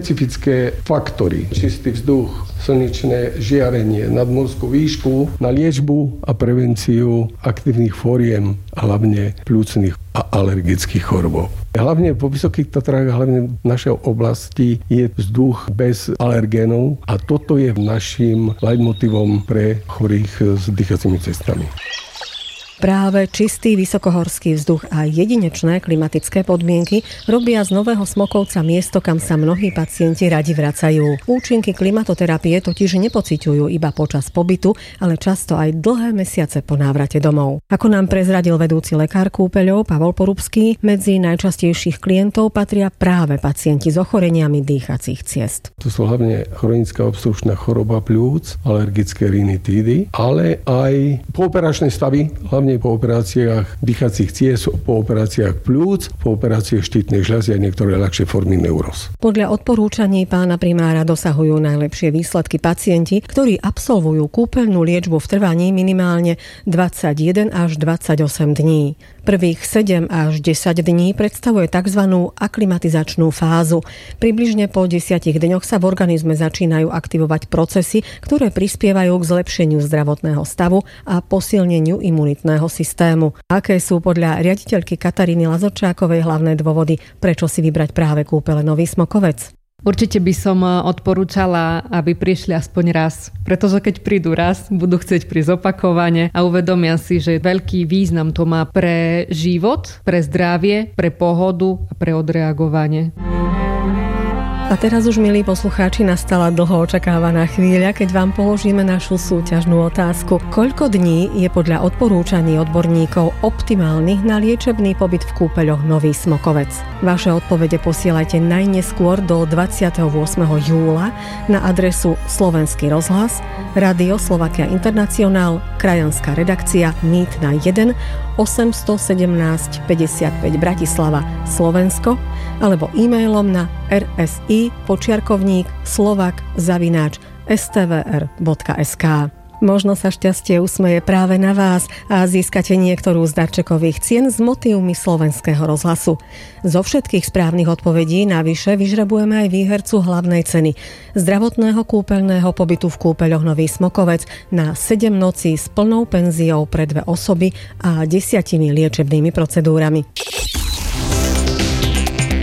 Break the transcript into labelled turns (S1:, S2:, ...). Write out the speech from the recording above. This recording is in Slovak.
S1: špecifické faktory. Čistý vzduch, slnečné žiarenie, nadmorskú výšku na liečbu a prevenciu aktívnych fóriem, hlavne pľúcnych a alergických chorôb. Hlavne po Vysokých Tatrách, hlavne v našej oblasti je vzduch bez alergénov a toto je našim leitmotívom pre chorých s dýchacími cestami.
S2: Práve čistý vysokohorský vzduch a jedinečné klimatické podmienky robia z Nového Smokovca miesto, kam sa mnohí pacienti radi vracajú. Účinky klimatoterapie totiž nepociťujú iba počas pobytu, ale často aj dlhé mesiace po návrate domov. Ako nám prezradil vedúci lekár kúpeľov Pavol Porubský, medzi najčastejších klientov patria práve pacienti s ochoreniami dýchacích ciest.
S1: To sú hlavne chronická obstrukčná choroba pľúc, alergické rinitídy, ale aj pooperačné stavy, hlavne po operáciách dýchacích ciest, po operáciách pľúc, po operáciách štítnej žľazy a niektoré ľahšie formy neuróz.
S2: Podľa odporúčaní pána primára dosahujú najlepšie výsledky pacienti, ktorí absolvujú kúpeľnú liečbu v trvaní minimálne 21 až 28 dní. Prvých 7 až 10 dní predstavuje tzv. Aklimatizačnú fázu. Približne po 10 dňoch sa v organizme začínajú aktivovať procesy, ktoré prispievajú k zlepšeniu zdravotného stavu a posilneniu imunitného systému. Aké sú podľa riaditeľky Kataríny Lazorčákovej hlavné dôvody, prečo si vybrať práve kúpele Nový Smokovec?
S3: Určite by som odporúčala, aby prišli aspoň raz, pretože keď prídu raz, budú chcieť prísť opakovane a uvedomia si, že veľký význam to má pre život, pre zdravie, pre pohodu a pre odreagovanie.
S2: A teraz už, milí poslucháči, nastala dlho očakávaná chvíľa, keď vám položíme našu súťažnú otázku. Koľko dní je podľa odporúčaní odborníkov optimálnych na liečebný pobyt v kúpeľoch Nový Smokovec? Vaše odpovede posielajte najneskôr do 28. júla na adresu Slovenský rozhlas, Rádio Slovakia Internacionál, krajanská redakcia Mýtna 1, 817 55 Bratislava, Slovensko, alebo e-mailom na rsi@slovak@stvr.sk. Možno sa šťastie usmeje práve na vás a získate niektorú z darčekových cien s motívmi Slovenského rozhlasu. Zo všetkých správnych odpovedí navyše vyžrebujeme aj výhercu hlavnej ceny zdravotného kúpeľného pobytu v kúpeľoch Nový Smokovec na 7 nocí s plnou penziou pre 2 osoby a 10 liečebnými procedúrami.